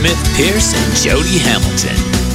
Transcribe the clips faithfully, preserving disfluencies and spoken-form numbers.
Smith Pierce and Jody Hamilton.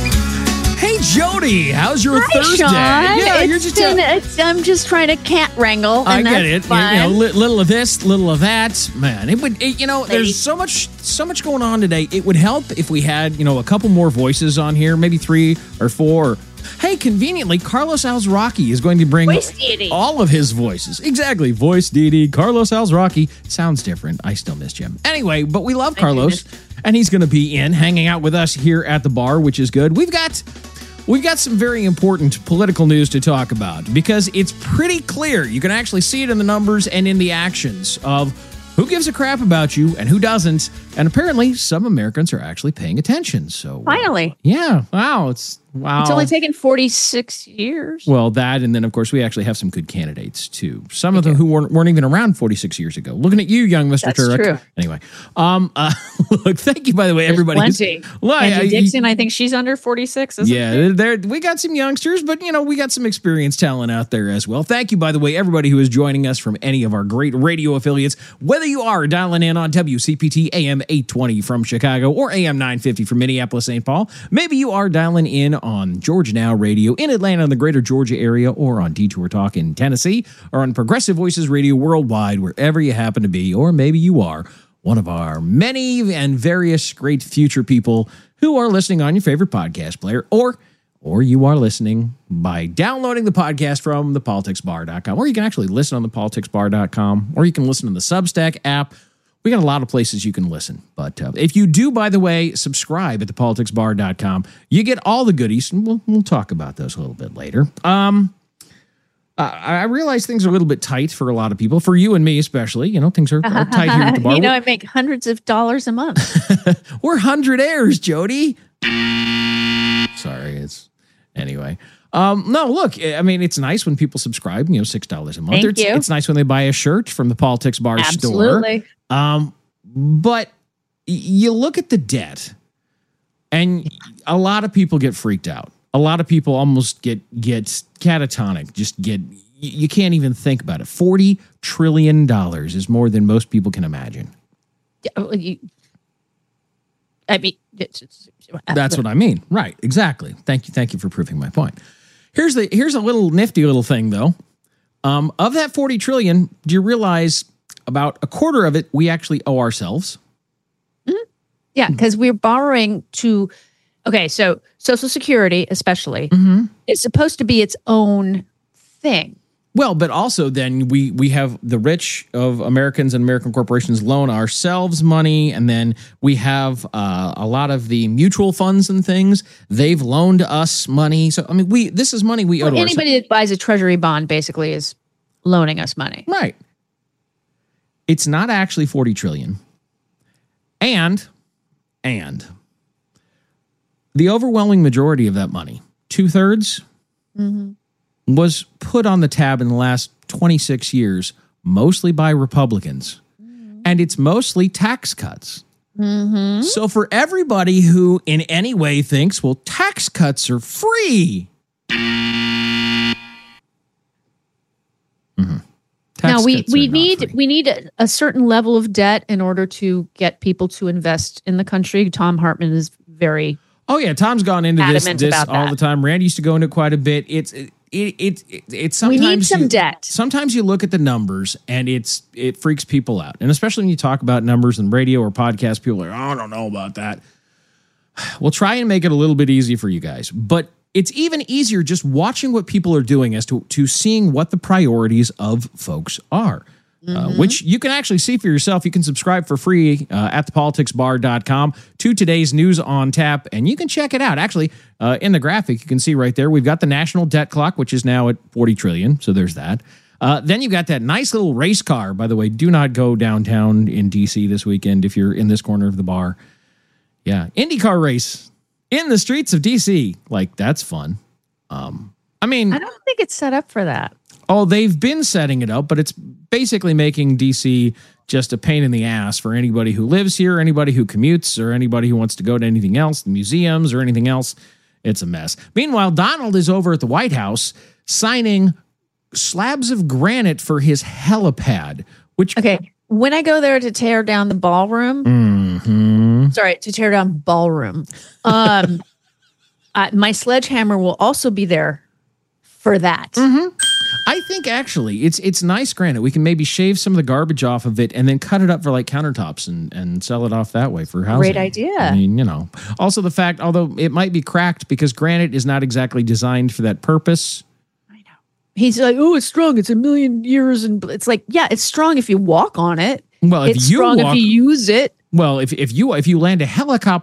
Hey, Jody, how's your Hi, Thursday? Sean. Yeah, it's you're just. been, Uh, it's, I'm just trying to cat wrangle. And I get that's it. You, Fun. you know, li- little of this, little of that. Man, it would. It, you know, Lady. there's so much, so much going on today. It would help if we had, you know, a couple more voices on here, maybe three or four. Hey, conveniently, Carlos Alzraki is going to bring Voice deity. all of his voices. Exactly, voice deity. Carlos Alzraki sounds different. I still miss Jim. Anyway, but we love Carlos, and he's going to be in, hanging out with us here at the bar, which is good. We've got. We've got some very important political news to talk about because it's pretty clear. You can actually see it in the numbers and in the actions of who gives a crap about you and who doesn't. And apparently some Americans are actually paying attention. So uh, Finally. yeah. Wow. It's wow. It's only taken forty-six years. Well, that, and then, of course, we actually have some good candidates, too. Some of them who weren't, weren't even around forty-six years ago. Looking at you, young Mister That's Turek. true. Anyway, um, uh, look, thank you, by the way, everybody. who's- Plenty. Well, I- Angie I- Dixon, I think she's under forty-six, isn't yeah, she? there we got some youngsters, but, you know, we got some experienced talent out there as well. Thank you, by the way, everybody who is joining us from any of our great radio affiliates, whether you are dialing in on W C P T A M eight twenty from Chicago or A M nine fifty from Minneapolis, Saint Paul. Maybe you are dialing in on Georgia Now Radio in Atlanta and the greater Georgia area, or on Detour Talk in Tennessee, or on Progressive Voices Radio worldwide, wherever you happen to be, or maybe you are one of our many and various great future people who are listening on your favorite podcast player, or or you are listening by downloading the podcast from the politics bar dot com, or you can actually listen on the politics bar dot com, or you can listen on the Substack app. We got a lot of places you can listen. But uh, if you do, by the way, subscribe at the politics bar dot com, you get all the goodies, and we'll, we'll talk about those a little bit later. Um, uh, I realize things are a little bit tight for a lot of people, for you and me especially. You know, things are, are tight here at the bar. You know, I make hundreds of dollars a month. We're hundred-aires, Jody. Sorry, it's... Anyway. Um, no, look, I mean, it's nice when people subscribe, you know, six dollars a month. Thank it's, you. it's nice when they buy a shirt from the Politics Bar store. Absolutely. Um, but y- you look at the debt, and a lot of people get freaked out. A lot of people almost get get catatonic. Just get y- you can't even think about it. Forty trillion dollars is more than most people can imagine. Yeah, you- I mean, it's, it's, That's what I mean. Right? Exactly. Thank you. Thank you for proving my point. Here's the here's a little nifty little thing though. Um, of that forty trillion, do you realize about a quarter of it we actually owe ourselves? yeah, because we're borrowing to. Okay, so Social Security, especially, Mm-hmm. is supposed to be its own thing. Well, but also then we we have the rich of Americans and American corporations loan ourselves money, and then we have uh, a lot of the mutual funds and things. They've loaned us money. So I mean, we this is money we owe Well, to ourselves. anybody that buys a treasury bond basically is loaning us money. Right. It's not actually forty trillion. And and the overwhelming majority of that money, two-thirds, Mm-hmm. was put on the tab in the last twenty-six years, mostly by Republicans. And it's mostly tax cuts. Mm-hmm. So for everybody who in any way thinks, well, tax cuts are free. Mm-hmm. Now we cuts we are not need free. we need a, a certain level of debt in order to get people to invest in the country. Tom Hartman is very Oh yeah, Tom's gone into this, adamant this about all that. the time. Randy used to go into it quite a bit. It's it it it, it it's We sometimes need some you- debt. Sometimes you look at the numbers and it's it freaks people out, and especially when you talk about numbers in radio or podcast, people are like, I don't know about that. We'll try and make it a little bit easy for you guys, but it's even easier just watching what people are doing as to to seeing what the priorities of folks are. Uh, which you can actually see for yourself. You can subscribe for free uh, at the politics bar dot com to today's news on tap, and you can check it out. Actually, uh, in the graphic, you can see right there, we've got the national debt clock, which is now at forty trillion. So there's that. Uh, then you've got that nice little race car. By the way, do not go downtown in D C this weekend if you're in this corner of the bar. Yeah, IndyCar race in the streets of D C. Like, that's fun. Um, I mean, I don't think it's set up for that. Oh, they've been setting it up, but it's basically making D C just a pain in the ass for anybody who lives here, anybody who commutes, or anybody who wants to go to anything else, the museums or anything else. It's a mess. Meanwhile, Donald is over at the White House signing slabs of granite for his helipad, which Okay. when I go there to tear down the ballroom, Mm-hmm. sorry, to tear down ballroom, um, uh, my sledgehammer will also be there for that. Mm-hmm. I think actually it's it's nice granite. We can maybe shave some of the garbage off of it and then cut it up for like countertops and, and sell it off that way for housing. Great idea. I mean, you know. Also the fact, although it might be cracked because granite is not exactly designed for that purpose. I know. He's like, oh, it's strong. It's a million years. And it's like, yeah, it's strong if you walk on it. Well, if it's you strong walk, if you use it. Well, if if you if you land a helicopter